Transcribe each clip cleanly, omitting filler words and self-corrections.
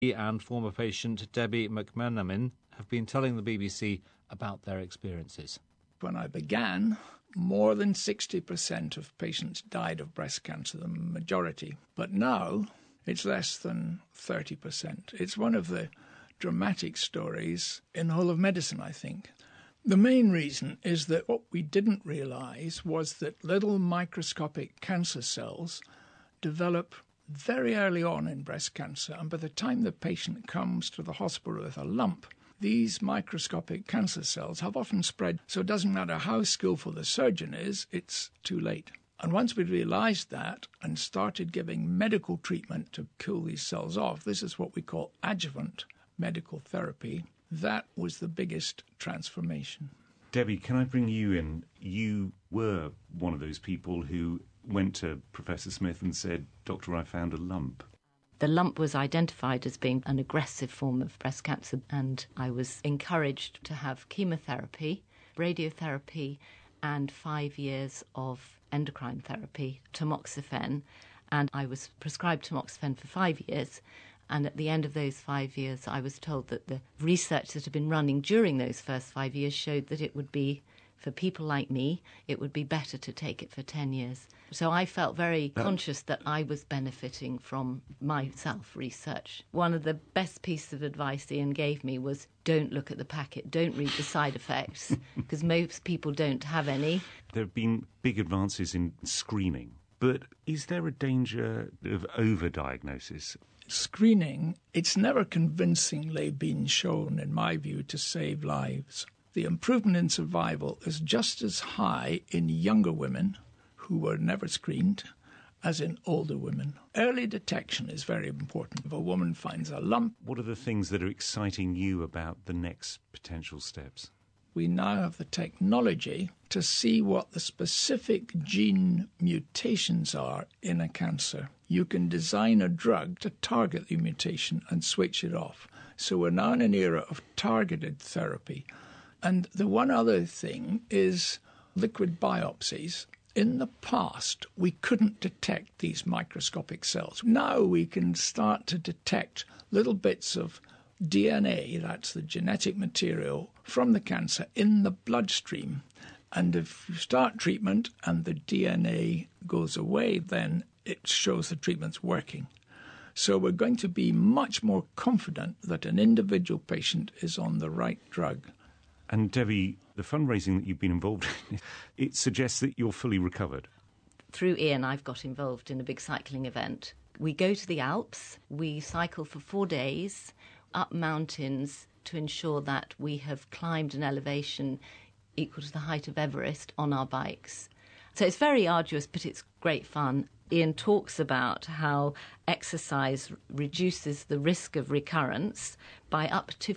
He and former patient Debbie McMenamin have been telling the BBC about their experiences. When I began, more than 60% of patients died of breast cancer, the majority. But now it's less than 30%. It's one of the dramatic stories in the whole of medicine, I think. The main reason is that what we didn't realise was that little microscopic cancer cells develop very early on in breast cancer, and by the time the patient comes to the hospital with a lump, these microscopic cancer cells have often spread, so it doesn't matter how skillful the surgeon is, it's too late. And once we realised that and started giving medical treatment to kill these cells off, this is what we call adjuvant medical therapy, that was the biggest transformation. Debbie, can I bring you in? You were one of those people who went to Professor Smith and said, "Doctor, I found a lump." The lump was identified as being an aggressive form of breast cancer, and I was encouraged to have chemotherapy, radiotherapy, and 5 years of endocrine therapy, tamoxifen, and I was prescribed tamoxifen for 5 years. And at the end of those 5 years, I was told that the research that had been running during those first 5 years showed that it would be, for people like me, it would be better to take it for 10 years. So I felt very conscious that I was benefiting from my self-research. One of the best pieces of advice Ian gave me was, don't look at the packet, don't read the side effects, because most people don't have any. There have been big advances in screening, but is there a danger of overdiagnosis? Screening, it's never convincingly been shown, in my view, to save lives. The improvement in survival is just as high in younger women who were never screened as in older women. Early detection is very important. If a woman finds a lump... What are the things that are exciting you about the next potential steps? We now have the technology to see what the specific gene mutations are in a cancer. You can design a drug to target the mutation and switch it off. So we're now in an era of targeted therapy. And the one other thing is liquid biopsies. In the past, we couldn't detect these microscopic cells. Now we can start to detect little bits of DNA, that's the genetic material, from the cancer in the bloodstream. And if you start treatment and the DNA goes away, then it shows the treatment's working. So we're going to be much more confident that an individual patient is on the right drug. And Debbie, the fundraising that you've been involved in, it suggests that you're fully recovered. Through Ian, I've got involved in a big cycling event. We go to the Alps, we cycle for 4 days, up mountains to ensure that we have climbed an elevation equal to the height of Everest on our bikes. So it's very arduous, but it's great fun. Ian talks about how exercise reduces the risk of recurrence by up to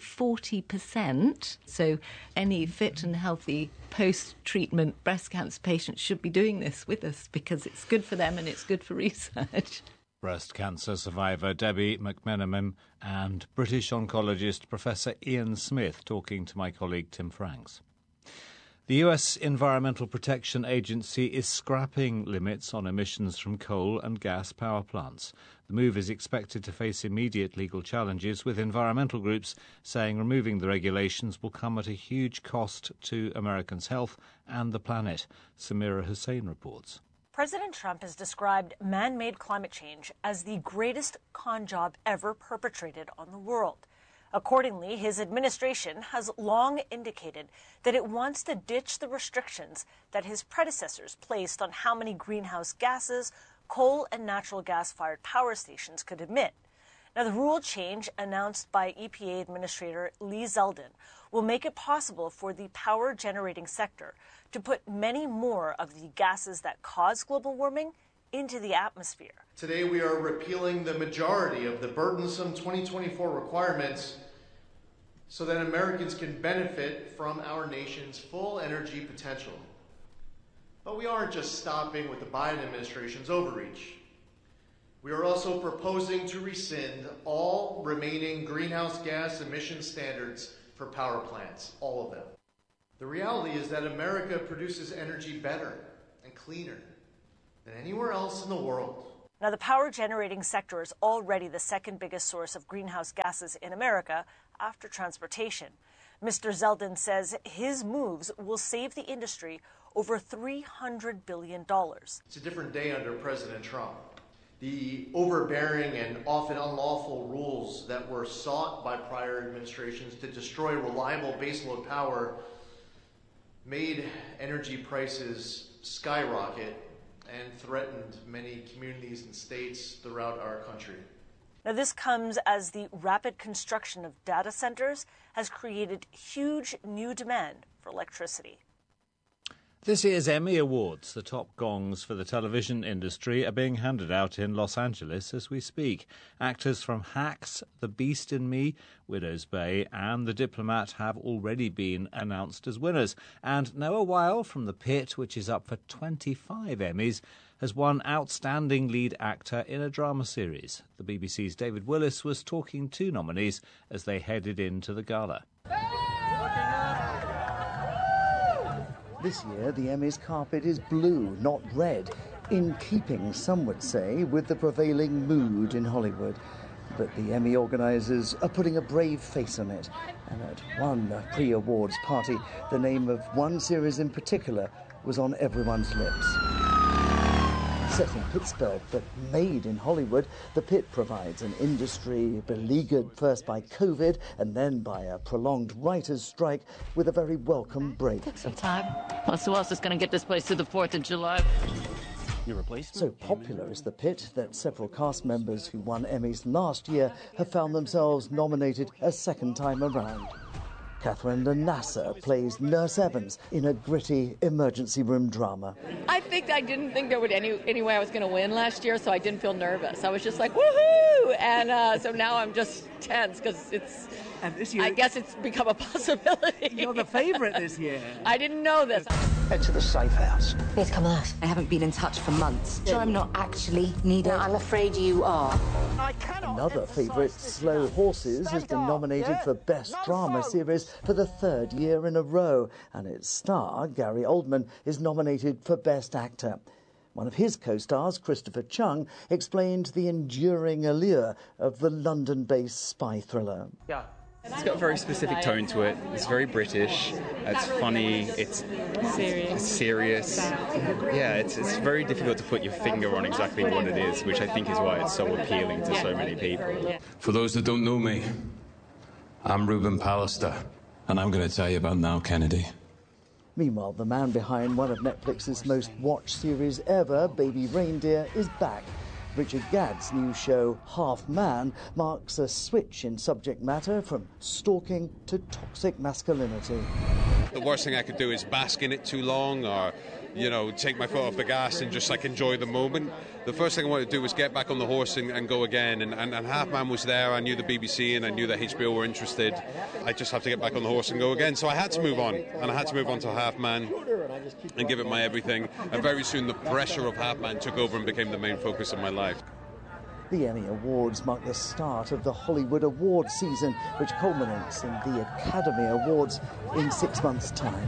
40%. So any fit and healthy post-treatment breast cancer patients should be doing this with us because it's good for them and it's good for research. Breast cancer survivor Debbie McMenamin and British oncologist Professor Ian Smith talking to my colleague Tim Franks. The US Environmental Protection Agency is scrapping limits on emissions from coal and gas power plants. The move is expected to face immediate legal challenges, with environmental groups saying removing the regulations will come at a huge cost to Americans' health and the planet. Samira Hussain reports. President Trump has described man-made climate change as the greatest con job ever perpetrated on the world. Accordingly, his administration has long indicated that it wants to ditch the restrictions that his predecessors placed on how many greenhouse gases coal and natural gas-fired power stations could emit. Now, the rule change announced by EPA Administrator Lee Zeldin will make it possible for the power-generating sector to put many more of the gases that cause global warming into the atmosphere. Today, we are repealing the majority of the burdensome 2024 requirements so that Americans can benefit from our nation's full energy potential. But we aren't just stopping with the Biden administration's overreach. We are also proposing to rescind all remaining greenhouse gas emission standards for power plants, all of them. The reality is that America produces energy better and cleaner than anywhere else in the world. Now, the power generating sector is already the second biggest source of greenhouse gases in America after transportation. Mr. Zeldin says his moves will save the industry over $300 billion. It's a different day under President Trump. The overbearing and often unlawful rules that were sought by prior administrations to destroy reliable baseload power made energy prices skyrocket and threatened many communities and states throughout our country. Now, this comes as the rapid construction of data centers has created huge new demand for electricity. This year's Emmy Awards, the top gongs for the television industry, are being handed out in Los Angeles as we speak. Actors from Hacks, The Beast in Me, Widow's Bay and The Diplomat have already been announced as winners. And Noah Weil from The Pit, which is up for 25 Emmys, has won Outstanding Lead Actor in a Drama Series. The BBC's David Willis was talking to nominees as they headed into the gala. This year, the Emmys carpet is blue, not red, in keeping, some would say, with the prevailing mood in Hollywood. But the Emmy organisers are putting a brave face on it. And at one pre-awards party, the name of one series in particular was on everyone's lips. Set in Pittsburgh, but made in Hollywood, The Pit provides an industry beleaguered first by COVID and then by a prolonged writers' strike with a very welcome break. Took some time. Well, so who else is going to get this place to the 4th of July? Your replacement? So popular is The Pit that several cast members who won Emmys last year have found themselves nominated a second time around. Catherine Nasser plays Nurse Evans in a gritty emergency room drama. I didn't think there would any way I was going to win last year, so I didn't feel nervous. I was just like, woohoo! And so now I'm just tense because it's, and this year, I guess it's become a possibility. You're the favourite this year. I didn't know this. Head to the safe house. Please come with us. I haven't been in touch for months. Sure I'm not actually needed? No, I'm afraid you are. Another favourite, Slow Horses, has been nominated for Best Drama Series for the third year in a row, and its star, Gary Oldman, is nominated for Best Actor. One of his co-stars, Christopher Chung, explained the enduring allure of the London-based spy thriller. Yeah. It's got a very specific tone to it. It's very British. It's funny. It's serious. Yeah, it's very difficult to put your finger on exactly what it is, which I think is why it's so appealing to so many people. For those that don't know me, I'm Ruben Pallister, and I'm going to tell you about Now Kennedy. Meanwhile, the man behind one of Netflix's most watched series ever, Baby Reindeer, is back. Richard Gadd's new show, Half Man, marks a switch in subject matter from stalking to toxic masculinity. The worst thing I could do is bask in it too long or, take my foot off the gas and just enjoy the moment. The first thing I wanted to do was get back on the horse and go again. And Half Man was there. I knew the BBC and I knew that HBO were interested. I just have to get back on the horse and go again. So I had to move on. And I had to move on to Half Man and give it my everything. And very soon the pressure of Half Man took over and became the main focus of my life. The Emmy Awards mark the start of the Hollywood Awards season, which culminates in the Academy Awards in 6 months' time.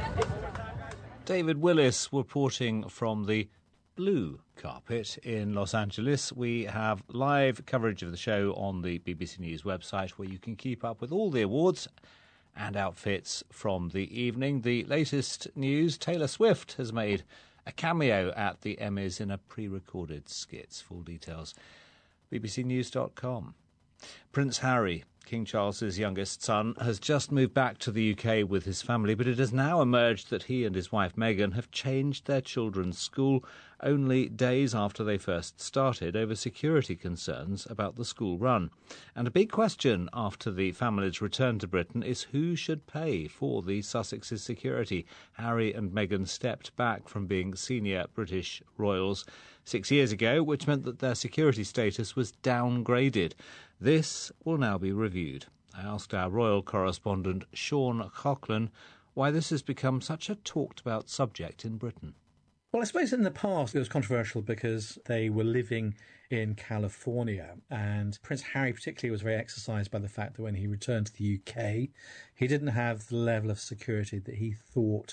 David Willis reporting from the blue carpet in Los Angeles. We have live coverage of the show on the BBC News website where you can keep up with all the awards and outfits from the evening. The latest news, Taylor Swift has made a cameo at the Emmys in a pre-recorded skit. Full details, bbcnews.com. Prince Harry, King Charles's youngest son, has just moved back to the UK with his family, but it has now emerged that he and his wife Meghan have changed their children's school only days after they first started over security concerns about the school run. And a big question after the family's return to Britain is who should pay for the Sussex's security. Harry and Meghan stepped back from being senior British royals 6 years ago, which meant that their security status was downgraded. This will now be reviewed. I asked our royal correspondent Sean Coughlin why this has become such a talked-about subject in Britain. Well, I suppose in the past it was controversial because they were living in California, and Prince Harry particularly was very exercised by the fact that when he returned to the UK, he didn't have the level of security that he thought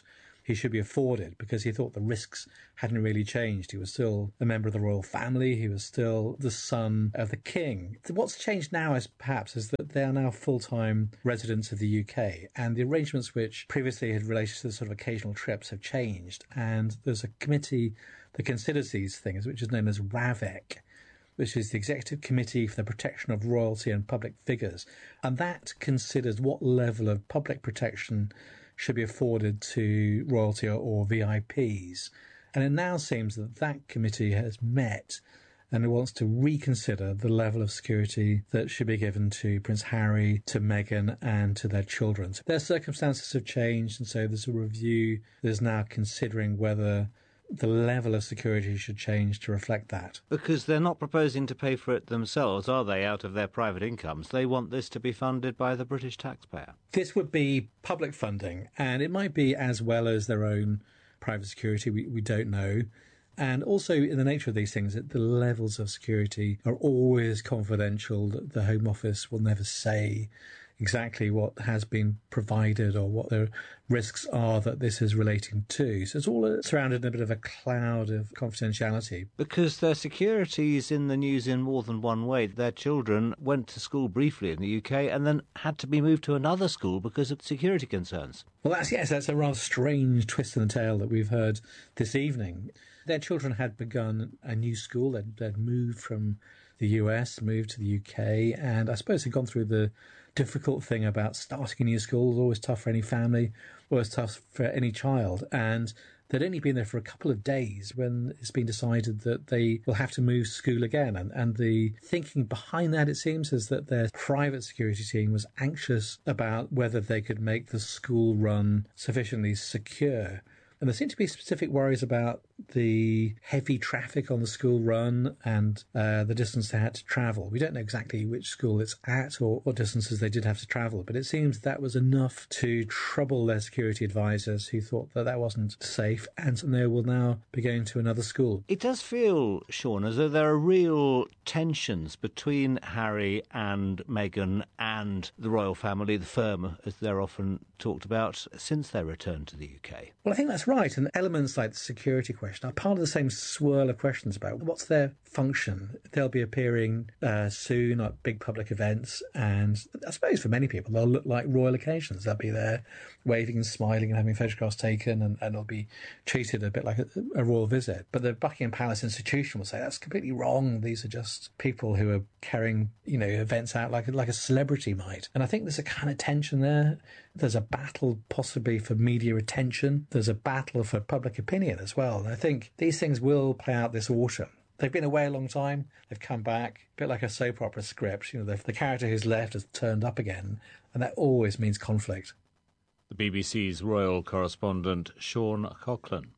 he should be afforded, because he thought the risks hadn't really changed. He was still a member of the royal family. He was still the son of the king. What's changed now is that they are now full-time residents of the UK, and the arrangements which previously had related to the sort of occasional trips have changed. And there's a committee that considers these things, which is known as RAVEC, which is the Executive Committee for the Protection of Royalty and Public Figures. And that considers what level of public protection should be afforded to royalty or VIPs. And it now seems that that committee has met and it wants to reconsider the level of security that should be given to Prince Harry, to Meghan and to their children. So their circumstances have changed, and so there's a review that is now considering whether the level of security should change to reflect that. Because they're not proposing to pay for it themselves, are they, out of their private incomes? They want this to be funded by the British taxpayer. This would be public funding, and it might be as well as their own private security. We don't know. And also, in the nature of these things, the levels of security are always confidential. The Home Office will never say exactly what has been provided or what the risks are that this is relating to. So it's all surrounded in a bit of a cloud of confidentiality. Because their security is in the news in more than one way. Their children went to school briefly in the UK and then had to be moved to another school because of security concerns. Well, that's a rather strange twist in the tale that we've heard this evening. Their children had begun a new school. They'd moved from the US, moved to the UK, and I suppose they'd gone through the difficult thing about starting a new school. It's always tough for any family, always tough for any child. And they'd only been there for a couple of days when it's been decided that they will have to move school again. And the thinking behind that, it seems, is that their private security team was anxious about whether they could make the school run sufficiently secure. And there seem to be specific worries about the heavy traffic on the school run and the distance they had to travel. We don't know exactly which school it's at or what distances they did have to travel, but it seems that was enough to trouble their security advisors, who thought that that wasn't safe, and they will now be going to another school. It does feel, Sean, as though there are real tensions between Harry and Meghan and the royal family, the firm, as they're often talked about, since their return to the UK. Well, I think that's right, and elements like the security question are part of the same swirl of questions about what's their function. They'll be appearing soon at big public events, and I suppose for many people they'll look like royal occasions. They'll be there waving and smiling and having photographs taken, and they'll be treated a bit like a royal visit. But the Buckingham Palace institution will say that's completely wrong. These are just people who are carrying, events out like a celebrity might. And I think there's a kind of tension there. There's a battle possibly for media attention. There's a battle for public opinion as well. And I think these things will play out this autumn. They've been away a long time. They've come back, a bit like a soap opera script. The character who's left has turned up again, and that always means conflict. The BBC's royal correspondent, Sean Coughlin.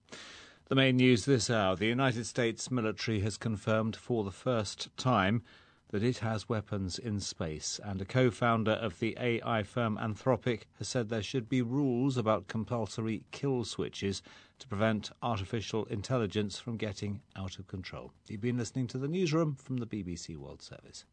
The main news this hour: the United States military has confirmed for the first time that it has weapons in space, and a co-founder of the AI firm Anthropic has said there should be rules about compulsory kill switches to prevent artificial intelligence from getting out of control. You've been listening to The Newsroom from the BBC World Service.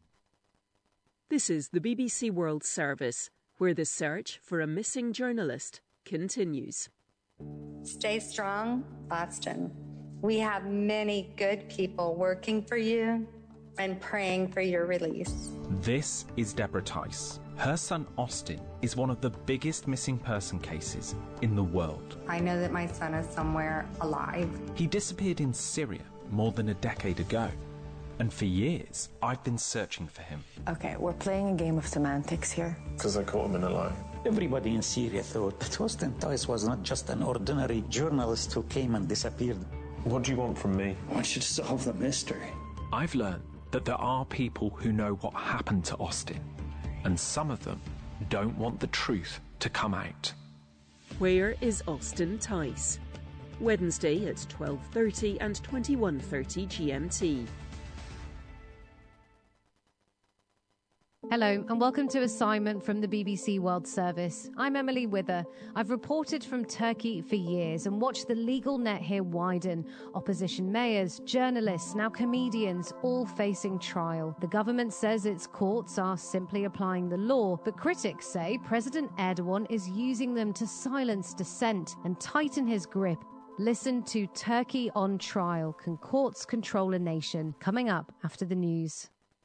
This is the BBC World Service, where the search for a missing journalist continues. Stay strong, Boston. We have many good people working for you and praying for your release. This is Deborah Tice. Her son Austin is one of the biggest missing person cases in the world. I know that my son is somewhere alive. He disappeared in Syria more than a decade ago. And for years, I've been searching for him. Okay, we're playing a game of semantics here. Because I caught him in a lie. Everybody in Syria thought that Austin Tice was not just an ordinary journalist who came and disappeared. What do you want from me? I want you to solve the mystery. I've learned that there are people who know what happened to Austin, and some of them don't want the truth to come out. Where is Austin Tice? Wednesday at 12:30 and 21:30 GMT. Hello and welcome to Assignment from the BBC World Service. I'm Emily Wither. I've reported from Turkey for years and watched the legal net here widen. Opposition mayors, journalists, now comedians, all facing trial. The government says its courts are simply applying the law, but critics say President Erdogan is using them to silence dissent and tighten his grip. Listen to Turkey on Trial. Can courts control a nation? Coming up after the news.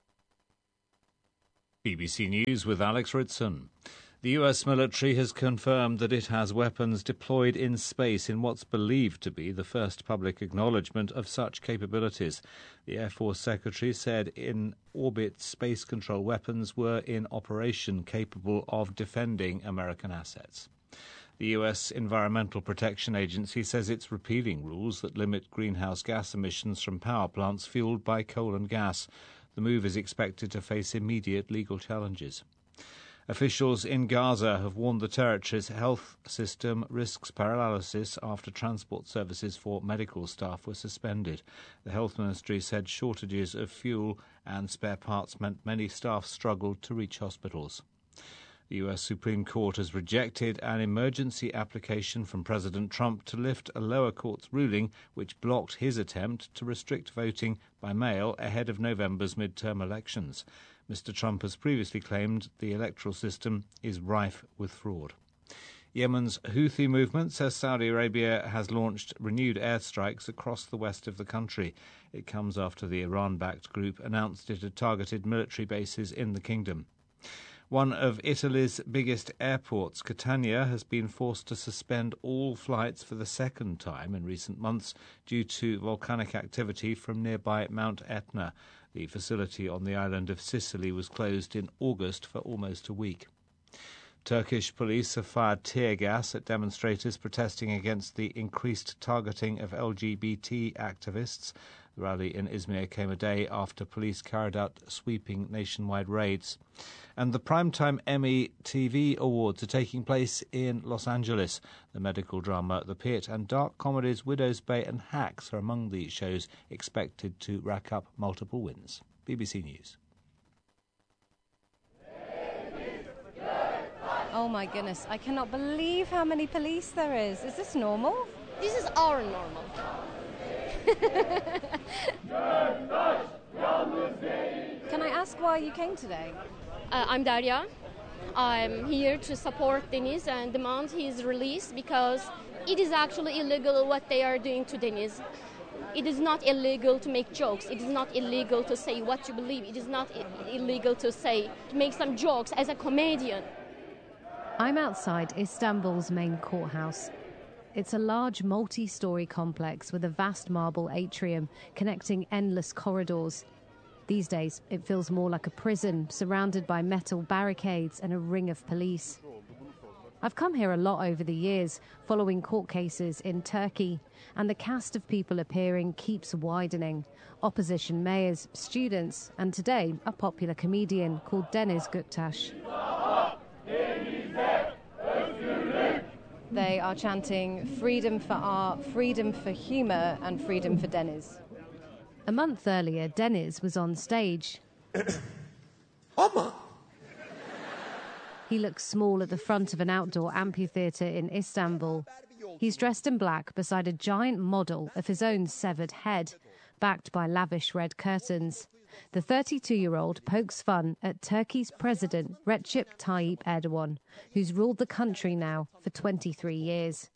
BBC News with Alex Ritson. The US military has confirmed that it has weapons deployed in space in what's believed to be the first public acknowledgement of such capabilities. The Air Force Secretary said in-orbit space control weapons were in operation capable of defending American assets. The US Environmental Protection Agency says it's repealing rules that limit greenhouse gas emissions from power plants fueled by coal and gas. The move is expected to face immediate legal challenges. Officials in Gaza have warned the territory's health system risks paralysis after transport services for medical staff were suspended. The Health Ministry said shortages of fuel and spare parts meant many staff struggled to reach hospitals. The US Supreme Court has rejected an emergency application from President Trump to lift a lower court's ruling which blocked his attempt to restrict voting by mail ahead of November's midterm elections. Mr. Trump has previously claimed the electoral system is rife with fraud. Yemen's Houthi movement says Saudi Arabia has launched renewed airstrikes across the west of the country. It comes after the Iran-backed group announced it had targeted military bases in the kingdom. One of Italy's biggest airports, Catania, has been forced to suspend all flights for the second time in recent months due to volcanic activity from nearby Mount Etna. The facility on the island of Sicily was closed in August for almost a week. Turkish police have fired tear gas at demonstrators protesting against the increased targeting of LGBT activists. The rally in Izmir came a day after police carried out sweeping nationwide raids. And the Primetime Emmy TV Awards are taking place in Los Angeles. The medical drama The Pit and dark comedies Widow's Bay and Hacks are among the shows expected to rack up multiple wins. BBC News. Oh my goodness, I cannot believe how many police there is. Is this normal? This is our normal. Can I ask why you came today? I'm Daria. I'm here to support Deniz and demand his release because it is actually illegal what they are doing to Deniz. It is not illegal to make jokes. It is not illegal to say what you believe. It is not illegal to make some jokes as a comedian. I'm outside Istanbul's main courthouse. It's a large multi-storey complex with a vast marble atrium connecting endless corridors. These days, it feels more like a prison, surrounded by metal barricades and a ring of police. I've come here a lot over the years, following court cases in Turkey, and the cast of people appearing keeps widening. Opposition mayors, students, and today, a popular comedian called Deniz Göktaş. They are chanting freedom for art, freedom for humour and freedom for Deniz. A month earlier, Deniz was on stage. He looks small at the front of an outdoor amphitheatre in Istanbul. He's dressed in black beside a giant model of his own severed head, backed by lavish red curtains. The 32-year-old pokes fun at Turkey's president, Recep Tayyip Erdogan, who's ruled the country now for 23 years.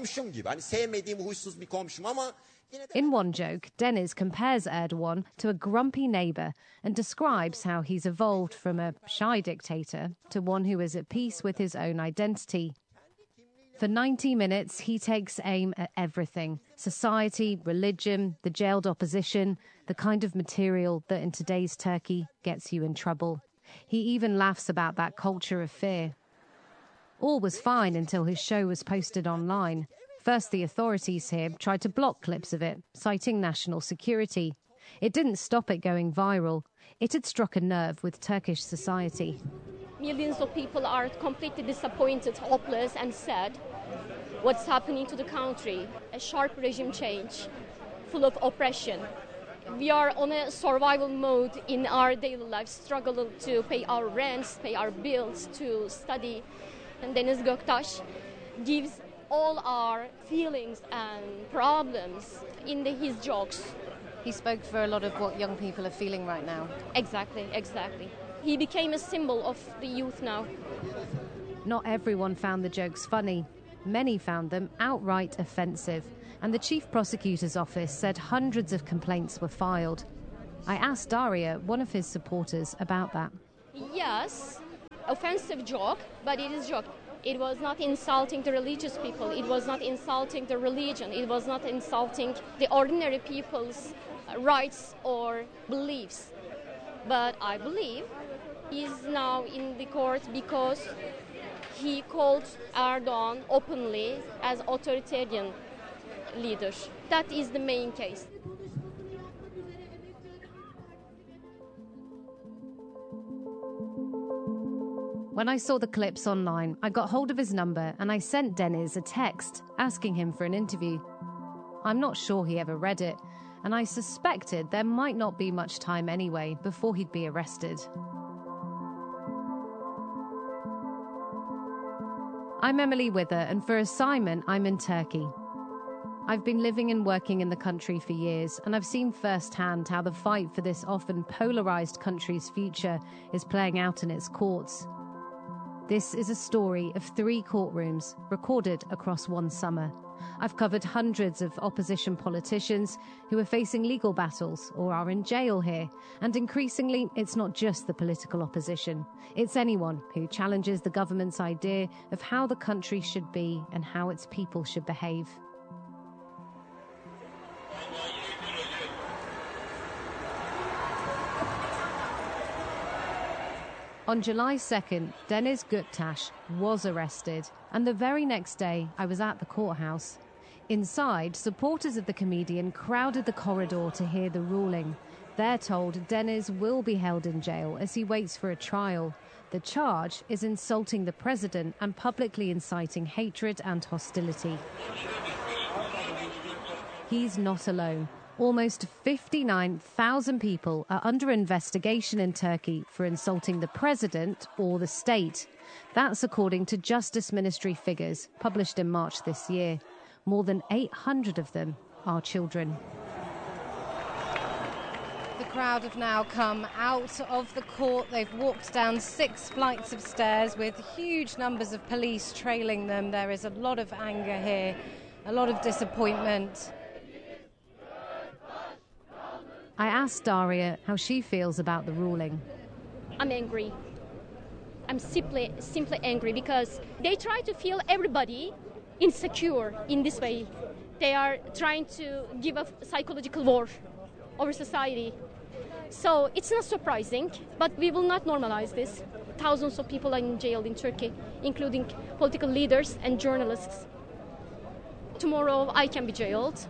In one joke, Deniz compares Erdogan to a grumpy neighbour and describes how he's evolved from a shy dictator to one who is at peace with his own identity. For 90 minutes, he takes aim at everything: society, religion, the jailed opposition, the kind of material that in today's Turkey gets you in trouble. He even laughs about that culture of fear. All was fine until his show was posted online. First, the authorities here tried to block clips of it, citing national security. It didn't stop it going viral. It had struck a nerve with Turkish society. Millions of people are completely disappointed, hopeless and sad. What's happening to the country? A sharp regime change, full of oppression. We are on a survival mode in our daily life, struggle to pay our rents, pay our bills, to study. And Deniz Göktaş gives all our feelings and problems in his jokes. He spoke for a lot of what young people are feeling right now. Exactly. He became a symbol of the youth now. Not everyone found the jokes funny. Many found them outright offensive, and the Chief Prosecutor's Office said hundreds of complaints were filed. I asked Daria, one of his supporters, about that. Yes, offensive joke, but it is joke. It was not insulting the religious people. It was not insulting the religion. It was not insulting the ordinary people's rights or beliefs. But I believe he's now in the court because he called Erdogan openly as authoritarian leader. That is the main case. When I saw the clips online, I got hold of his number and I sent Deniz a text asking him for an interview. I'm not sure he ever read it, and I suspected there might not be much time anyway before he'd be arrested. I'm Emily Wither, and for assignment, I'm in Turkey. I've been living and working in the country for years, and I've seen firsthand how the fight for this often polarised country's future is playing out in its courts. This is a story of 3 courtrooms recorded across one summer. I've covered hundreds of opposition politicians who are facing legal battles or are in jail here. And increasingly, it's not just the political opposition. It's anyone who challenges the government's idea of how the country should be and how its people should behave. On July 2nd, Deniz Göktaş was arrested, and the very next day I was at the courthouse. Inside, supporters of the comedian crowded the corridor to hear the ruling. They're told Deniz will be held in jail as he waits for a trial. The charge is insulting the president and publicly inciting hatred and hostility. He's not alone. Almost 59,000 people are under investigation in Turkey for insulting the president or the state. That's according to Justice Ministry figures published in March this year. More than 800 of them are children. The crowd have now come out of the court. They've walked down 6 flights of stairs with huge numbers of police trailing them. There is a lot of anger here, a lot of disappointment. I asked Daria how she feels about the ruling. I'm angry. I'm simply angry because they try to feel everybody insecure in this way. They are trying to give a psychological war over society. So it's not surprising, but we will not normalize this. Thousands of people are in jail in Turkey, including political leaders and journalists. Tomorrow I can be jailed.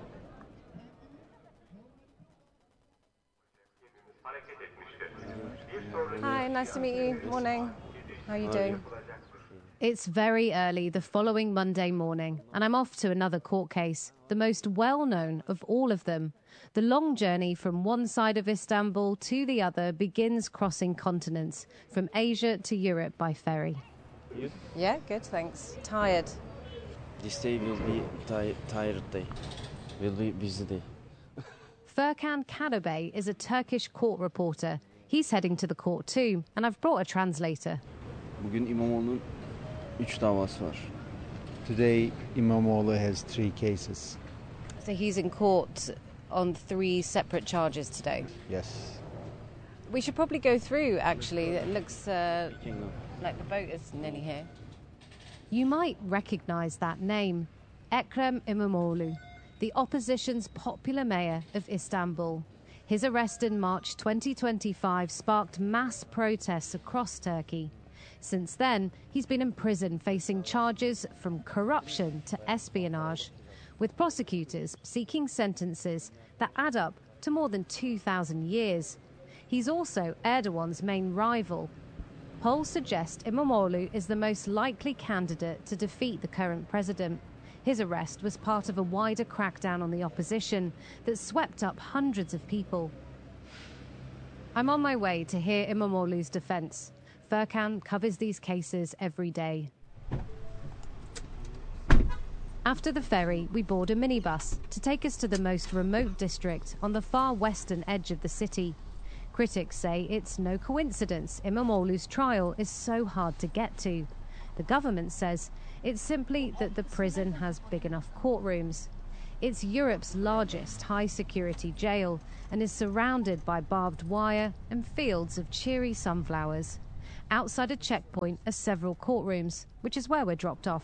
Hi, nice to meet you. Morning. How are you doing? It's very early the following Monday morning, and I'm off to another court case, the most well-known of all of them. The long journey from one side of Istanbul to the other begins crossing continents, from Asia to Europe by ferry. You? Yeah, good, thanks. Tired. This day will be tired day. Will be busy day. Furkan Karabey is a Turkish court reporter. He's heading to the court too, and I've brought a translator. Bugün İmamoğlu'nun 3 davası var. Today, İmamoğlu has 3 cases. So he's in court on 3 separate charges today? Yes. We should probably go through, actually. It looks like the boat is nearly here. You might recognise that name, Ekrem İmamoğlu, the opposition's popular mayor of Istanbul. His arrest in March 2025 sparked mass protests across Turkey. Since then, he's been in prison facing charges from corruption to espionage, with prosecutors seeking sentences that add up to more than 2,000 years. He's also Erdogan's main rival. Polls suggest İmamoğlu is the most likely candidate to defeat the current president. His arrest was part of a wider crackdown on the opposition that swept up hundreds of people. I'm on my way to hear İmamoğlu's defence. Furkan covers these cases every day. After the ferry, we board a minibus to take us to the most remote district on the far western edge of the city. Critics say it's no coincidence İmamoğlu's trial is so hard to get to. The government says it's simply that the prison has big enough courtrooms. It's Europe's largest high-security jail and is surrounded by barbed wire and fields of cheery sunflowers. Outside a checkpoint are several courtrooms, which is where we're dropped off.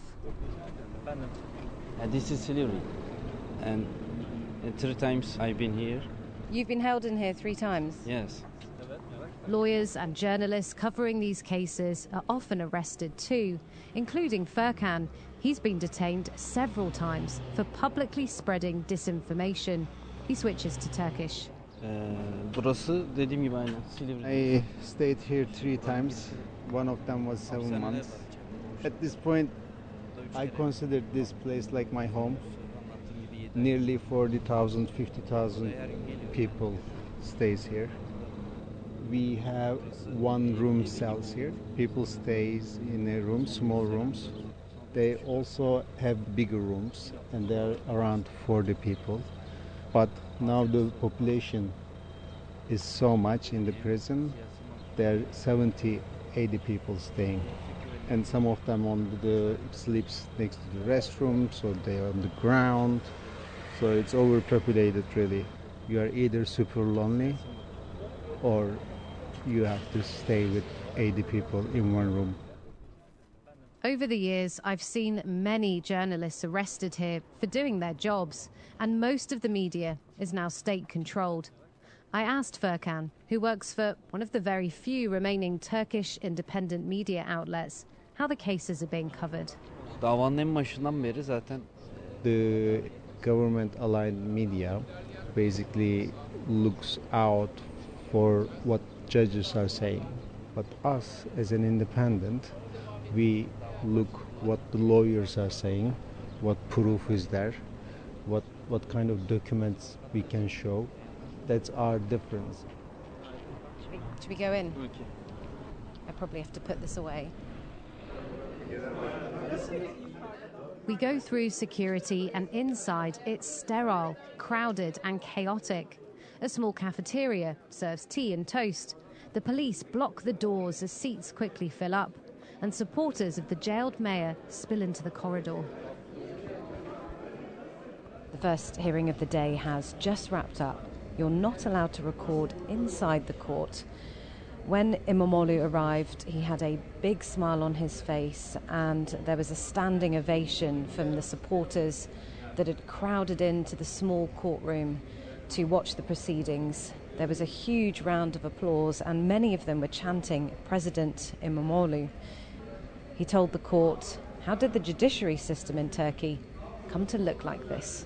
This is Silivri, and 3 times I've been here. You've been held in here 3 times? Yes. Lawyers and journalists covering these cases are often arrested too, including Furkan. He's been detained several times for publicly spreading disinformation. He switches to Turkish. Burası dediğim gibi aynen Silivri. I stayed here 3 times. One of them was 7 months. At this point, I consider this place like my home. Nearly 40,000, 50,000 people stays here. We have 1-room cells here. People stays in a room, small rooms. They also have bigger rooms, and there are around 40 people. But now the population is so much in the prison. There are 70, 80 people staying. And some of them sleeps next to the restrooms, or they are on the ground. So it's overpopulated, really. You are either super lonely, or you have to stay with 80 people in 1 room. Over the years, I've seen many journalists arrested here for doing their jobs, and most of the media is now state-controlled. I asked Furkan, who works for one of the very few remaining Turkish independent media outlets, how the cases are being covered. Davanın en başından beri zaten. The government-aligned media basically looks out for what judges are saying. But us, as an independent, we look what the lawyers are saying, what proof is there, what kind of documents we can show. That's our difference. Should we go in? Okay. I probably have to put this away. We go through security, and inside it's sterile, crowded and chaotic. A small cafeteria serves tea and toast. The police block the doors as seats quickly fill up, and supporters of the jailed mayor spill into the corridor. The first hearing of the day has just wrapped up. You're not allowed to record inside the court. When İmamoğlu arrived, he had a big smile on his face, and there was a standing ovation from the supporters that had crowded into the small courtroom to watch the proceedings. There was a huge round of applause, and many of them were chanting President İmamoğlu. He told the court, how did the judiciary system in Turkey come to look like this?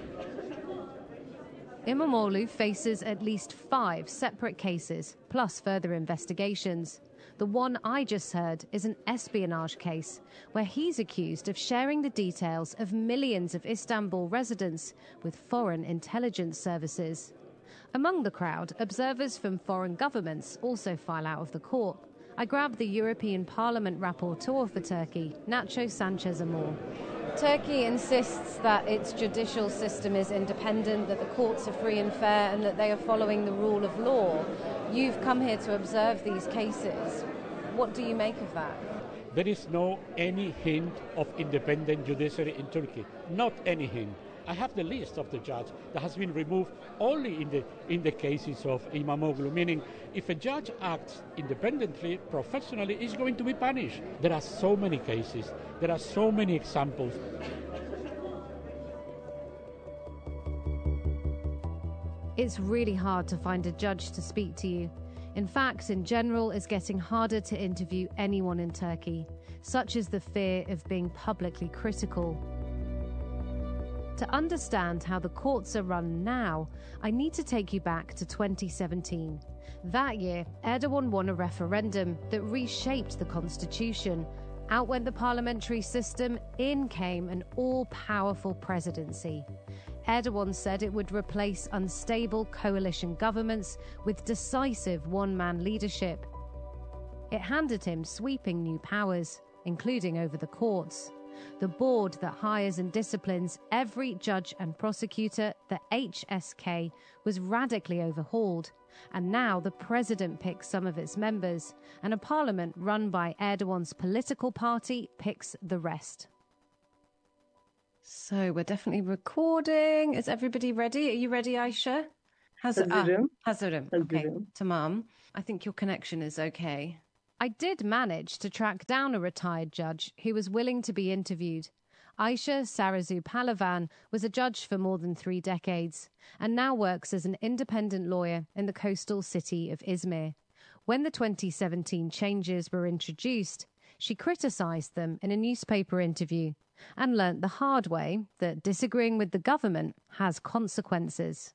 İmamoğlu faces at least 5 separate cases, plus further investigations. The one I just heard is an espionage case, where he's accused of sharing the details of millions of Istanbul residents with foreign intelligence services. Among the crowd, observers from foreign governments also file out of the court. I grabbed the European Parliament rapporteur for Turkey, Nacho Sanchez Amor. Turkey insists that its judicial system is independent, that the courts are free and fair, and that they are following the rule of law. You've come here to observe these cases. What do you make of that? There is no any hint of independent judiciary in Turkey. Not any hint. I have the list of the judge that has been removed only in the cases of İmamoğlu, meaning if a judge acts independently, professionally, is going to be punished. There are so many cases. There are so many examples. It's really hard to find a judge to speak to you. In fact, in general, it's getting harder to interview anyone in Turkey. Such is the fear of being publicly critical. To understand how the courts are run now, I need to take you back to 2017. That year, Erdogan won a referendum that reshaped the constitution. Out went the parliamentary system, in came an all-powerful presidency. Erdogan said it would replace unstable coalition governments with decisive one-man leadership. It handed him sweeping new powers, including over the courts. The board that hires and disciplines every judge and prosecutor, the HSK, was radically overhauled, and now the president picks some of its members, and a parliament run by Erdogan's political party picks the rest. So we're definitely recording. Is everybody ready? Are you ready, Aisha? Hazırım. Hazırım. Okay, tamam. I think your connection is okay. I did manage to track down a retired judge who was willing to be interviewed. Aisha Sarazu Palavan was a judge for more than 3 decades and now works as an independent lawyer in the coastal city of Izmir. When the 2017 changes were introduced, she criticised them in a newspaper interview and learnt the hard way that disagreeing with the government has consequences.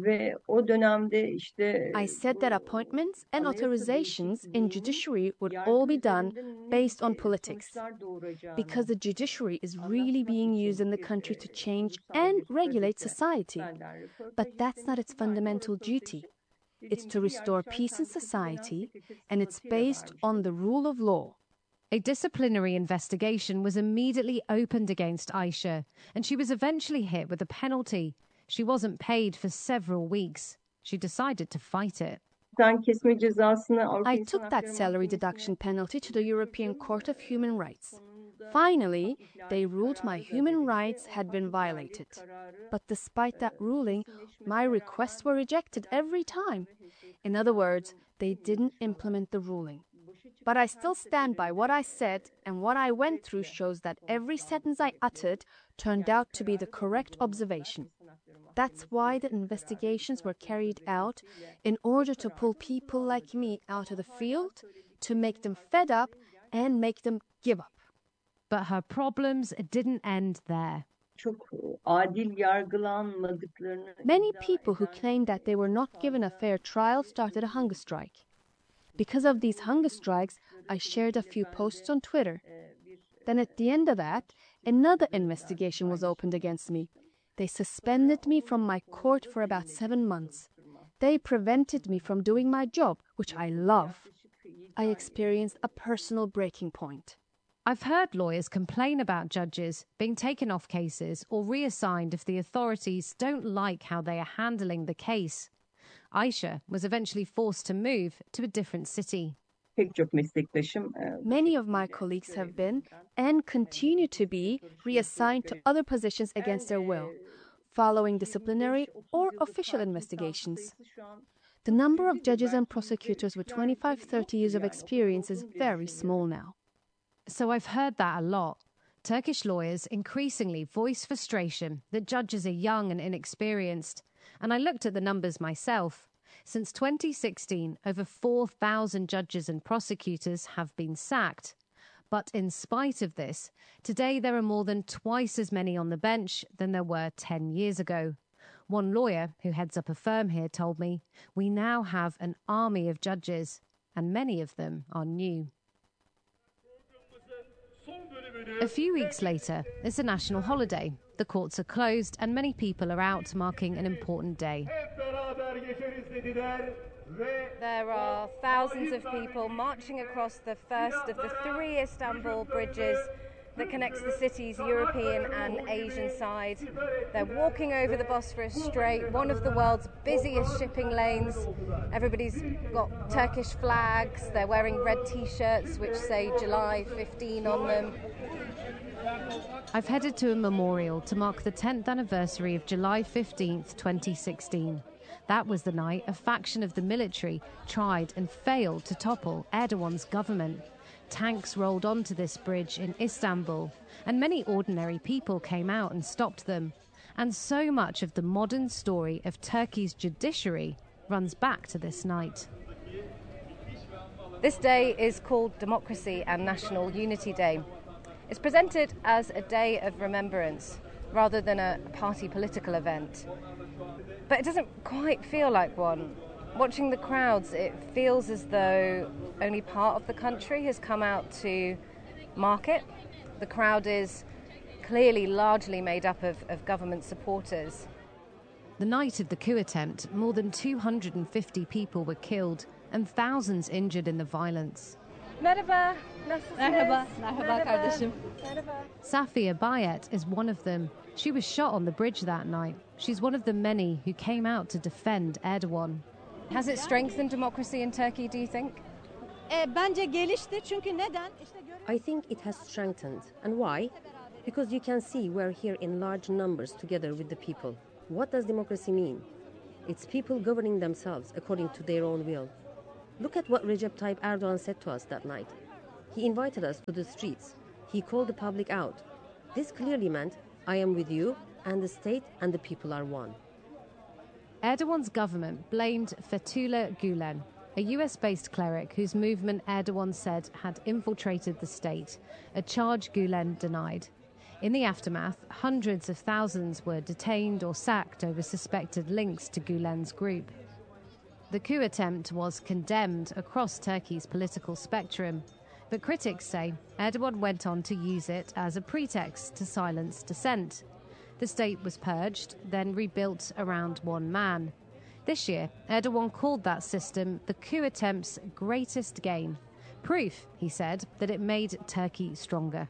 I said that appointments and authorizations in judiciary would all be done based on politics, because the judiciary is really being used in the country to change and regulate society. But that's not its fundamental duty. It's to restore peace in society, and it's based on the rule of law. A disciplinary investigation was immediately opened against Aisha, and she was eventually hit with a penalty. She wasn't paid for several weeks. She decided to fight it. I took that salary deduction penalty to the European Court of Human Rights. Finally, they ruled my human rights had been violated. But despite that ruling, my requests were rejected every time. In other words, they didn't implement the ruling. But I still stand by what I said, and what I went through shows that every sentence I uttered turned out to be the correct observation. That's why the investigations were carried out, in order to pull people like me out of the field, to make them fed up and make them give up. But her problems didn't end there. Many people who claimed that they were not given a fair trial started a hunger strike. Because of these hunger strikes, I shared a few posts on Twitter. Then at the end of that, another investigation was opened against me. They suspended me from my court for about 7 months. They prevented me from doing my job, which I love. I experienced a personal breaking point. I've heard lawyers complain about judges being taken off cases or reassigned if the authorities don't like how they are handling the case. Aisha was eventually forced to move to a different city. Many of my colleagues have been, and continue to be, reassigned to other positions against their will, following disciplinary or official investigations. The number of judges and prosecutors with 25-30 years of experience is very small now. So I've heard that a lot. Turkish lawyers increasingly voice frustration that judges are young and inexperienced. And I looked at the numbers myself. Since 2016, over 4,000 judges and prosecutors have been sacked. But in spite of this, today there are more than twice as many on the bench than there were 10 years ago. One lawyer who heads up a firm here told me, we now have an army of judges, and many of them are new. A few weeks later, it's a national holiday. The courts are closed and many people are out marking an important day. There are thousands of people marching across the first of the 3 Istanbul bridges that connects the city's European and Asian side. They're walking over the Bosphorus Strait, one of the world's busiest shipping lanes. Everybody's got Turkish flags. They're wearing red T-shirts which say July 15 on them. I've headed to a memorial to mark the 10th anniversary of July 15th, 2016. That was the night a faction of the military tried and failed to topple Erdogan's government. Tanks rolled onto this bridge in Istanbul, and many ordinary people came out and stopped them. And so much of the modern story of Turkey's judiciary runs back to this night. This day is called Democracy and National Unity Day. It's presented as a day of remembrance rather than a party political event. But it doesn't quite feel like one. Watching the crowds, it feels as though only part of the country has come out to market. The crowd is clearly largely made up of government supporters. The night of the coup attempt, more than 250 people were killed and thousands injured in the violence. Merhaba, nasılsınız? Merhaba kardeşim. Safiye Bayet is one of them. She was shot on the bridge that night. She's one of the many who came out to defend Erdogan. Has it strengthened democracy in Turkey, do you think? Bence gelişti çünkü neden? I think it has strengthened. And why? Because you can see we're here in large numbers together with the people. What does democracy mean? It's people governing themselves according to their own will. Look at what Recep Tayyip Erdogan said to us that night. He invited us to the streets. He called the public out. This clearly meant, I am with you, and the state and the people are one. Erdogan's government blamed Fethullah Gulen, a US-based cleric whose movement Erdogan said had infiltrated the state, a charge Gulen denied. In the aftermath, hundreds of thousands were detained or sacked over suspected links to Gulen's group. The coup attempt was condemned across Turkey's political spectrum, but critics say Erdogan went on to use it as a pretext to silence dissent. The state was purged, then rebuilt around one man. This year, Erdogan called that system the coup attempt's greatest gain. Proof, he said, that it made Turkey stronger.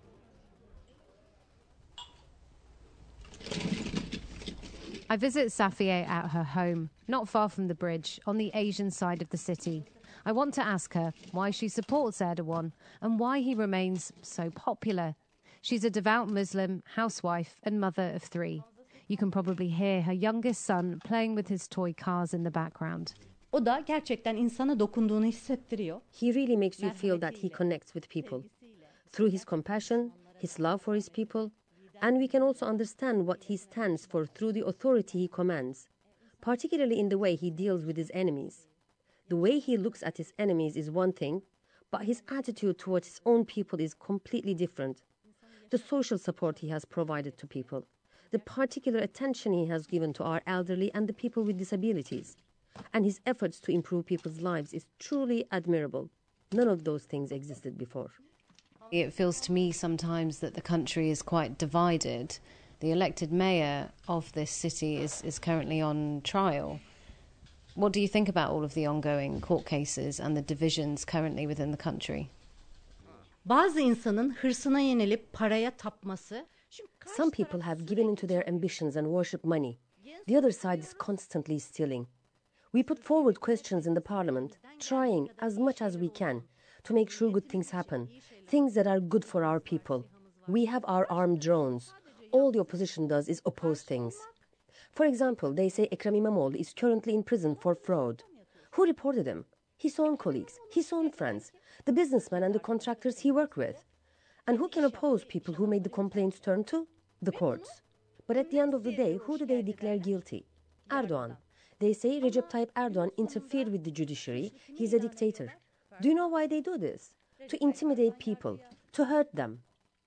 I visit Safiye at her home, not far from the bridge, on the Asian side of the city. I want to ask her why she supports Erdogan and why he remains so popular. She's a devout Muslim, housewife and mother of 3. You can probably hear her youngest son playing with his toy cars in the background. O da gerçekten insana dokunduğunu hissettiriyor. He really makes you feel that he connects with people. Through his compassion, his love for his people, and we can also understand what he stands for through the authority he commands, particularly in the way he deals with his enemies. The way he looks at his enemies is one thing, but his attitude towards his own people is completely different. The social support he has provided to people, the particular attention he has given to our elderly and the people with disabilities, and his efforts to improve people's lives is truly admirable. None of those things existed before. It feels to me sometimes that the country is quite divided. The elected mayor of this city is currently on trial. What do you think about all of the ongoing court cases and the divisions currently within the country? Bazı insanın hırsına yenilip paraya tapması. Some people have given into their ambitions and worship money. The other side is constantly stealing. We put forward questions in the parliament, trying as much as we can to make sure good things happen, things that are good for our people. We have our armed drones. All the opposition does is oppose things. For example, they say Ekrem İmamoğlu is currently in prison for fraud. Who reported him? His own colleagues, his own friends, the businessmen and the contractors he worked with. And who can oppose people who made the complaints turn to? The courts. But at the end of the day, who do they declare guilty? Erdogan. They say Recep Tayyip Erdogan interfered with the judiciary. He's a dictator. Do you know why they do this? To intimidate people, to hurt them.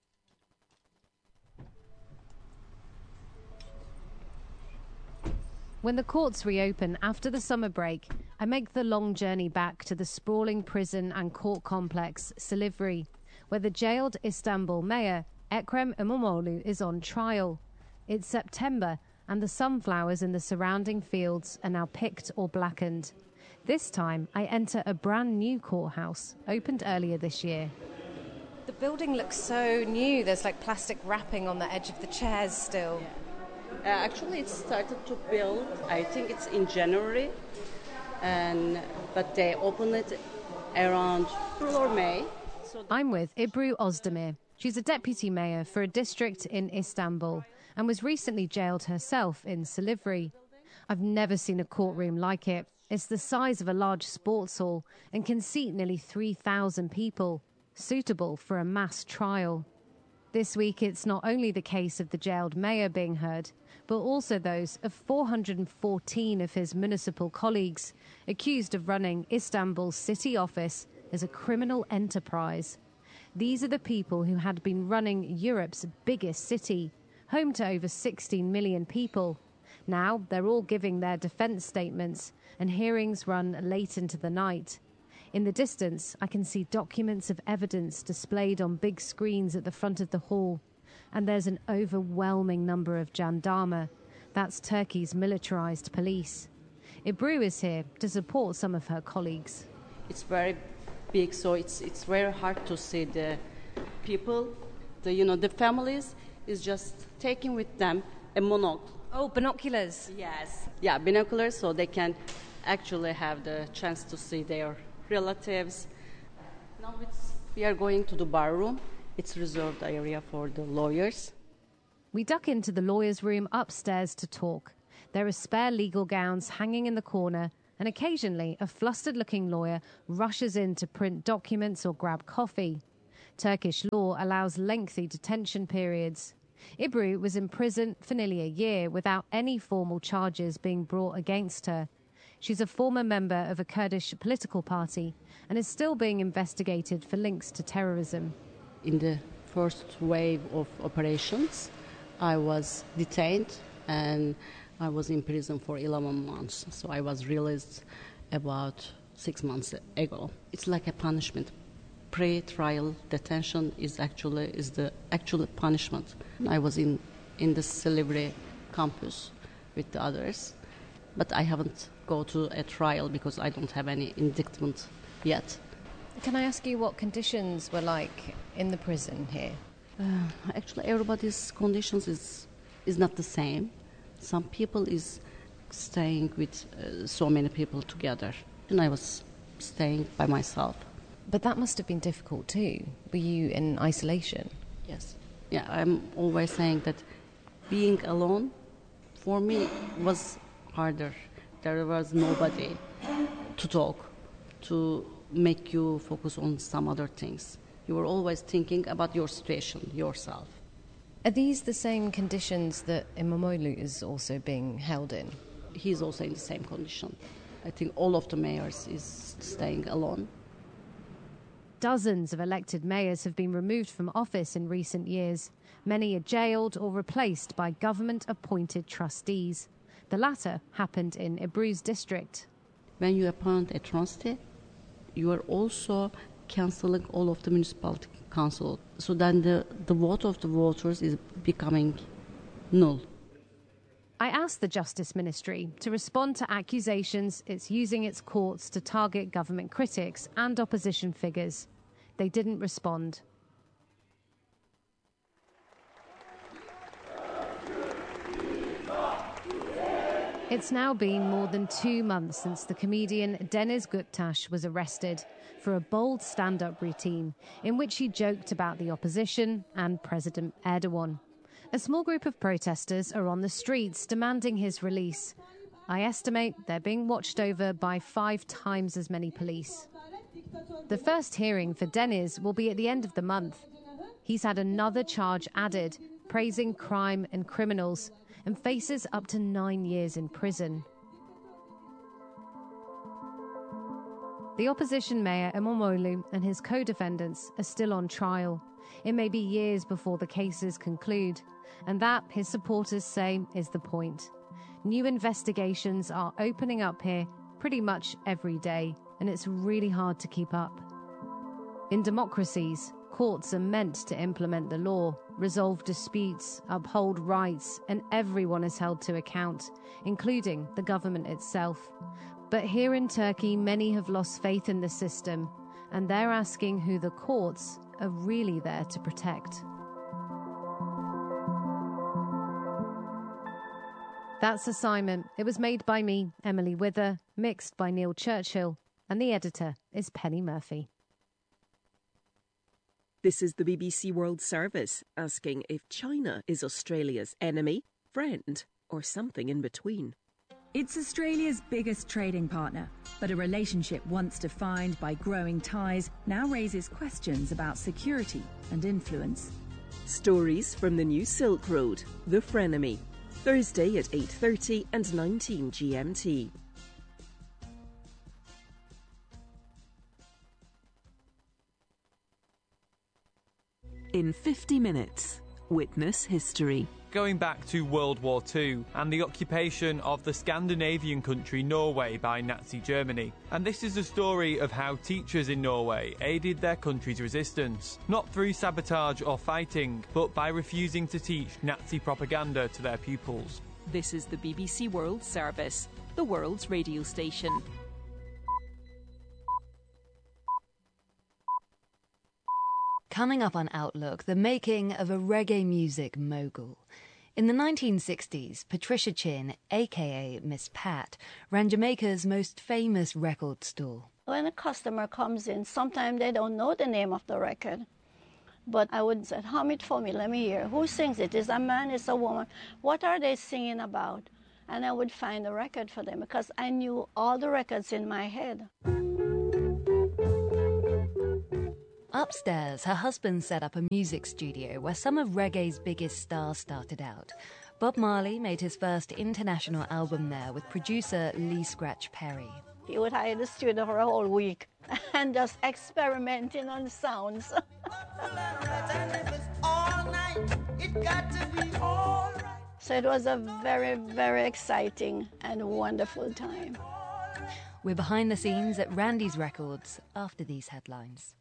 When the courts reopen after the summer break, I make the long journey back to the sprawling prison and court complex, Silivri, where the jailed Istanbul mayor, Ekrem İmamoğlu, is on trial. It's September, and the sunflowers in the surrounding fields are now picked or blackened. This time, I enter a brand new courthouse, opened earlier this year. The building looks so new. There's like plastic wrapping on the edge of the chairs still. Actually, it started to build, I think it's in January, but they opened it around April or May. I'm with Ebru Özdemir. She's a deputy mayor for a district in Istanbul and was recently jailed herself in Silivri. I've never seen a courtroom like it. It's the size of a large sports hall and can seat nearly 3,000 people, suitable for a mass trial. This week, it's not only the case of the jailed mayor being heard, but also those of 414 of his municipal colleagues accused of running Istanbul's city office as a criminal enterprise. These are the people who had been running Europe's biggest city, home to over 16 million people. Now they're all giving their defence statements, and hearings run late into the night. In the distance, I can see documents of evidence displayed on big screens at the front of the hall. And there's an overwhelming number of jandarma. That's Turkey's militarized police. Ebru is here to support some of her colleagues. It's very big, so it's very hard to see the people. The families is just taking with them a monocle. Oh, binoculars. Yes. Yeah, binoculars, so they can actually have the chance to see their relatives. Now we are going to the bar room. It's reserved area for the lawyers. We duck into the lawyers' room upstairs to talk. There are spare legal gowns hanging in the corner, and occasionally a flustered-looking lawyer rushes in to print documents or grab coffee. Turkish law allows lengthy detention periods. Ebru was in prison for nearly a year without any formal charges being brought against her. She's a former member of a Kurdish political party and is still being investigated for links to terrorism. In the first wave of operations, I was detained and I was in prison for 11 months. So I was released about 6 months ago. It's like a punishment. Pre-trial detention is the actual punishment. I was in the Silivri campus with the others, but I haven't go to a trial because I don't have any indictment yet. Can I ask you what conditions were like in the prison here? Actually, everybody's conditions is not the same. Some people is staying with so many people together, and I was staying by myself. But that must have been difficult too. Were you in isolation? Yes. Yeah, I'm always saying that being alone for me was harder. There was nobody to talk, to make you focus on some other things. You were always thinking about your situation, yourself. Are these the same conditions that İmamoğlu is also being held in? He's also in the same condition. I think all of the mayors is staying alone. Dozens of elected mayors have been removed from office in recent years. Many are jailed or replaced by government-appointed trustees. The latter happened in Ebru's district. When you appoint a trustee, you are also cancelling all of the municipality council. So then the vote of the voters is becoming null. I asked the Justice Ministry to respond to accusations it's using its courts to target government critics and opposition figures. They didn't respond. It's now been more than 2 months since the comedian Deniz Göktaş was arrested for a bold stand-up routine in which he joked about the opposition and President Erdogan. A small group of protesters are on the streets demanding his release. I estimate they're being watched over by 5 times as many police. The first hearing for Deniz will be at the end of the month. He's had another charge added, praising crime and criminals, and faces up to 9 years in prison. The opposition mayor İmamoğlu and his co-defendants are still on trial. It may be years before the cases conclude, and that, his supporters say, is the point. New investigations are opening up here pretty much every day, and it's really hard to keep up. In democracies, courts are meant to implement the law, resolve disputes, uphold rights, and everyone is held to account, including the government itself. But here in Turkey, many have lost faith in the system, and they're asking who the courts are really there to protect. That's Assignment. It was made by me, Emily Wither, mixed by Neil Churchill, and the editor is Penny Murphy. This is the BBC World Service, asking if China is Australia's enemy, friend, or something in between. It's Australia's biggest trading partner, but a relationship once defined by growing ties now raises questions about security and influence. Stories from the new Silk Road, The Frenemy, Thursday at 8:30 and 19 GMT. In 50 minutes, Witness history. Going back to World War II and the occupation of the Scandinavian country Norway by Nazi Germany. And this is the story of how teachers in Norway aided their country's resistance, not through sabotage or fighting, but by refusing to teach Nazi propaganda to their pupils. This is the BBC World Service, the world's radio station. Coming up on Outlook, the making of a reggae music mogul. In the 1960s, Patricia Chin, a.k.a. Miss Pat, ran Jamaica's most famous record store. When a customer comes in, sometimes they don't know the name of the record. But I would say, hum it for me, let me hear. Who sings it? Is it a man, is it a woman? What are they singing about? And I would find a record for them because I knew all the records in my head. Upstairs, her husband set up a music studio where some of reggae's biggest stars started out. Bob Marley made his first international album there with producer Lee Scratch Perry. He would hire the studio for a whole week and just experimenting on the sounds. So it was a very, very exciting and wonderful time. We're behind the scenes at Randy's Records after these headlines.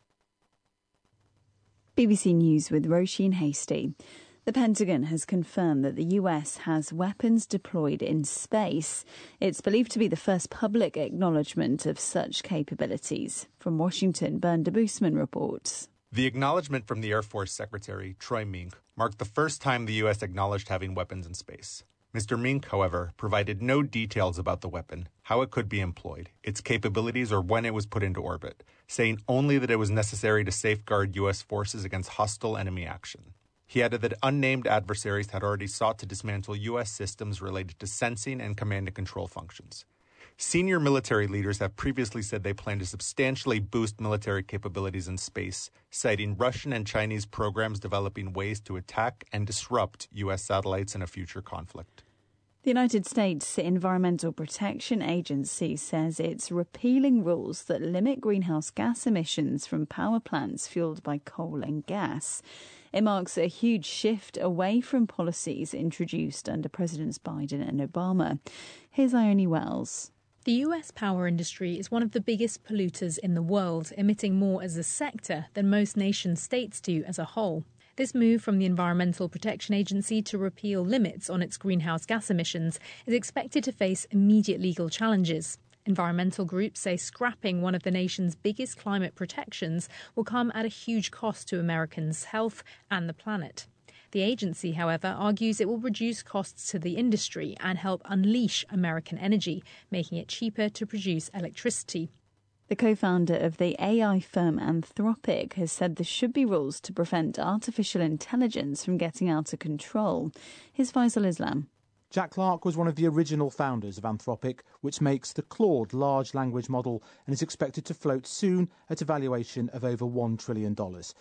BBC News with Roisin Hasty. The Pentagon has confirmed that the US has weapons deployed in space. It's believed to be the first public acknowledgement of such capabilities. From Washington, Bernd de Boosman reports. The acknowledgement from the Air Force Secretary, Troy Mink, marked the first time the U.S. acknowledged having weapons in space. Mr. Mink, however, provided no details about the weapon, how it could be employed, its capabilities, or when it was put into orbit, saying only that it was necessary to safeguard U.S. forces against hostile enemy action. He added that unnamed adversaries had already sought to dismantle U.S. systems related to sensing and command and control functions. Senior military leaders have previously said they plan to substantially boost military capabilities in space, citing Russian and Chinese programs developing ways to attack and disrupt U.S. satellites in a future conflict. The United States Environmental Protection Agency says it's repealing rules that limit greenhouse gas emissions from power plants fueled by coal and gas. It marks a huge shift away from policies introduced under Presidents Biden and Obama. Here's Ione Wells. The US power industry is one of the biggest polluters in the world, emitting more as a sector than most nation-states do as a whole. This move from the Environmental Protection Agency to repeal limits on its greenhouse gas emissions is expected to face immediate legal challenges. Environmental groups say scrapping one of the nation's biggest climate protections will come at a huge cost to Americans' health and the planet. The agency, however, argues it will reduce costs to the industry and help unleash American energy, making it cheaper to produce electricity. The co-founder of the AI firm Anthropic has said there should be rules to prevent artificial intelligence from getting out of control. Here's Faisal Islam. Jack Clark was one of the original founders of Anthropic, which makes the Claude large language model and is expected to float soon at a valuation of over $1 trillion.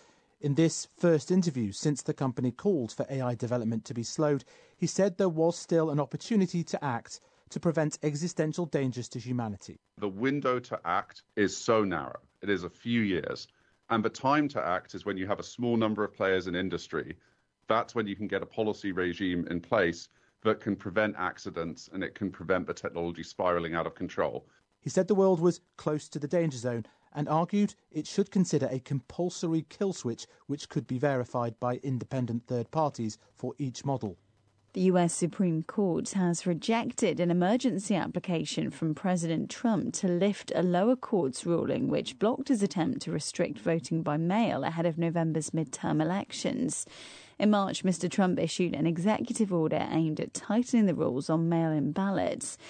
In this first interview since the company called for AI development to be slowed, he said there was still an opportunity to act to prevent existential dangers to humanity. The window to act is so narrow. It is a few years. And the time to act is when you have a small number of players in industry. That's when you can get a policy regime in place that can prevent accidents and it can prevent the technology spiraling out of control. He said the world was close to the danger zone and argued it should consider a compulsory kill switch which could be verified by independent third parties for each model. The US Supreme Court has rejected an emergency application from President Trump to lift a lower court's ruling which blocked his attempt to restrict voting by mail ahead of November's midterm elections. In March, Mr. Trump issued an executive order aimed at tightening the rules on mail-in ballots.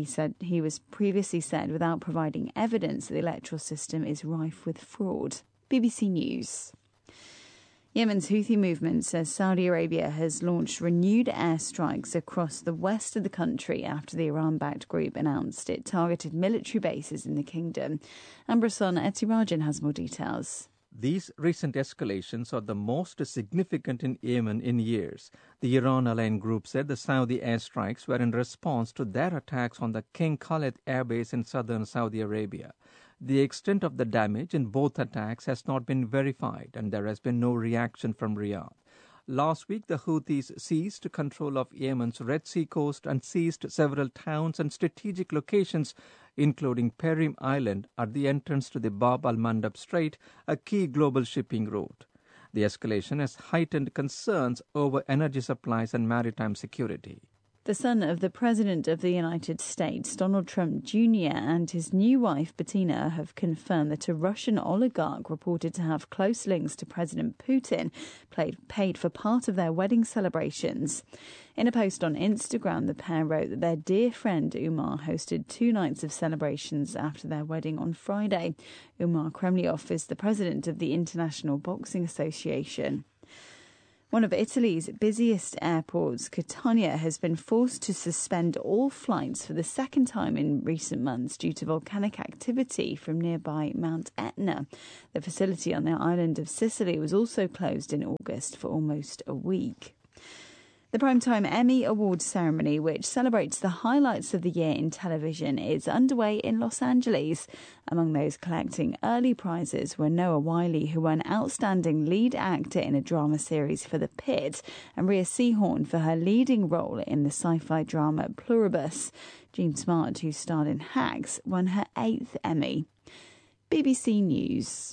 He was previously said without providing evidence that the electoral system is rife with fraud. BBC News. Yemen's Houthi movement says Saudi Arabia has launched renewed airstrikes across the west of the country after the Iran-backed group announced it targeted military bases in the kingdom. Ambrason Etirajan has more details. These recent escalations are the most significant in Yemen in years. The Iran-aligned group said the Saudi airstrikes were in response to their attacks on the King Khalid airbase in southern Saudi Arabia. The extent of the damage in both attacks has not been verified, and there has been no reaction from Riyadh. Last week, the Houthis seized control of Yemen's Red Sea coast and seized several towns and strategic locations, including Perim Island at the entrance to the Bab al-Mandab Strait, a key global shipping route. The escalation has heightened concerns over energy supplies and maritime security. The son of the President of the United States, Donald Trump Jr., and his new wife, Bettina, have confirmed that a Russian oligarch reported to have close links to President Putin paid for part of their wedding celebrations. In a post on Instagram, the pair wrote that their dear friend Umar hosted 2 nights of celebrations after their wedding on Friday. Umar Kremlyov is the president of the International Boxing Association. One of Italy's busiest airports, Catania, has been forced to suspend all flights for the second time in recent months due to volcanic activity from nearby Mount Etna. The facility on the island of Sicily was also closed in August for almost a week. The Primetime Emmy Awards ceremony, which celebrates the highlights of the year in television, is underway in Los Angeles. Among those collecting early prizes were Noah Wyle, who won Outstanding Lead Actor in a Drama Series for The Pit, and Rhea Seehorn for her leading role in the sci-fi drama Pluribus. Jean Smart, who starred in Hacks, won her 8th Emmy. BBC News.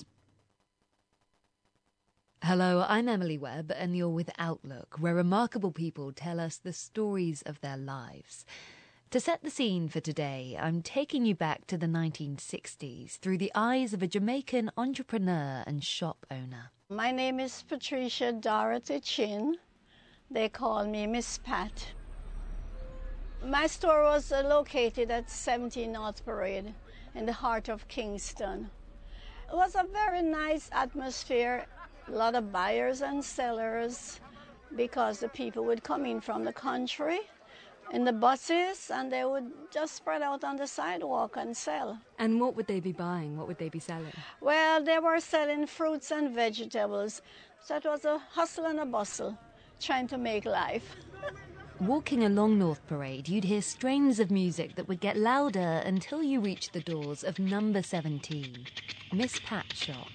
Hello, I'm Emily Webb, and you're with Outlook, where remarkable people tell us the stories of their lives. To set the scene for today, I'm taking you back to the 1960s through the eyes of a Jamaican entrepreneur and shop owner. My name is Patricia Dorothy Chin. They call me Miss Pat. My store was located at 17 North Parade in the heart of Kingston. It was a very nice atmosphere. A lot of buyers and sellers, because the people would come in from the country in the buses and they would just spread out on the sidewalk and sell. And what would they be buying? What would they be selling? Well, they were selling fruits and vegetables. So it was a hustle and a bustle, trying to make life. Walking along North Parade, you'd hear strains of music that would get louder until you reached the doors of number 17, Miss Pat's shop.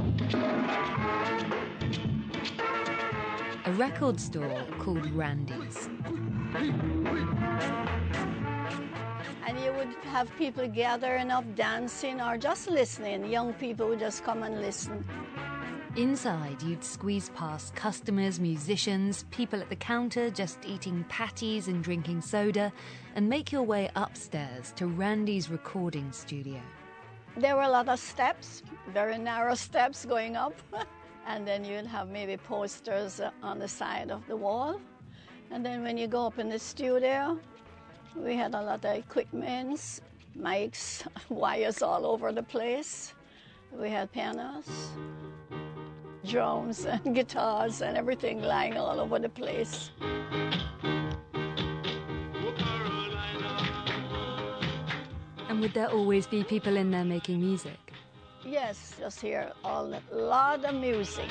A record store called Randy's. And you would have people gathering up, dancing or just listening. Young people would just come and listen. Inside, you'd squeeze past customers, musicians, people at the counter just eating patties and drinking soda, and make your way upstairs to Randy's recording studio. There were a lot of steps, very narrow steps going up. And then you'd have maybe posters on the side of the wall. And then when you go up in the studio, we had a lot of equipment, mics, wires all over the place. We had pianos, drums and guitars and everything lying all over the place. And would there always be people in there making music? Yes, just hear a lot of music.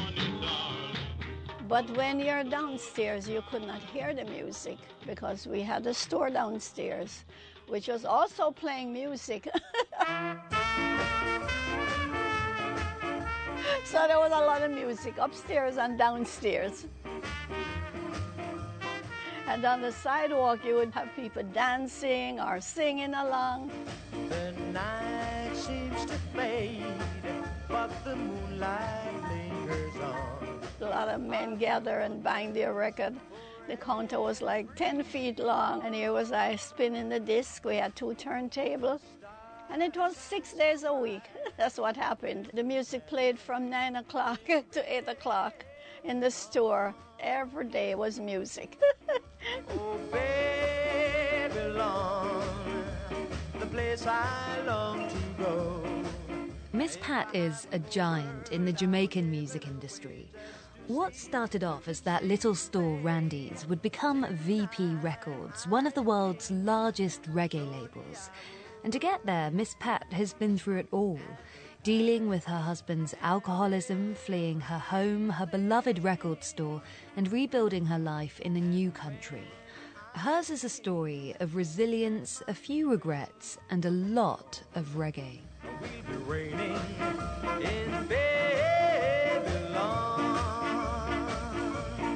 But when you're downstairs, you could not hear the music because we had a store downstairs, which was also playing music. So there was a lot of music upstairs and downstairs. And on the sidewalk, you would have people dancing or singing along. The night seems to fade, but the moonlight lingers on. A lot of men gather and buying their record. The counter was like 10 feet long, and here was I spinning the disc. We had 2 turntables, and it was 6 days a week. That's what happened. The music played from 9 o'clock to 8 o'clock in the store. Every day was music. Oh, Babylon, the place I long to go. Miss Pat is a giant in the Jamaican music industry. What started off as that little store Randy's would become VP Records, one of the world's largest reggae labels. And to get there, Miss Pat has been through it all. Dealing with her husband's alcoholism, fleeing her home, her beloved record store, and rebuilding her life in a new country. Hers is a story of resilience, a few regrets, and a lot of reggae. We'll be reigning in Babylon.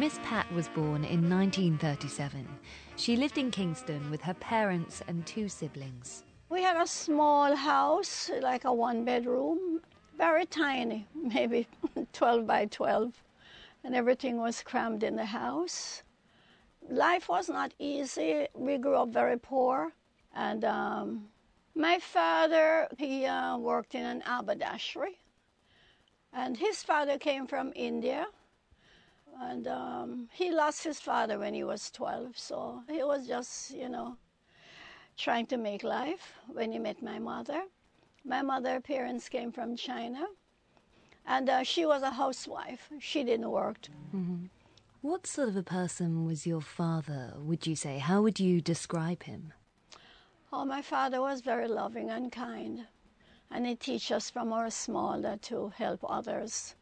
Miss Pat was born in 1937. She lived in Kingston with her parents and 2 siblings. We had a small house, like a 1-bedroom, very tiny, maybe 12 by 12, and everything was crammed in the house. Life was not easy. We grew up very poor, and my father, he worked in an haberdashery, and his father came from India, and he lost his father when he was 12, so he was just, trying to make life when he met my mother. My mother's parents came from China, and she was a housewife. She didn't work. Mm-hmm. What sort of a person was your father, would you say? How would you describe him? Oh, my father was very loving and kind, and he teach us from our small to help others.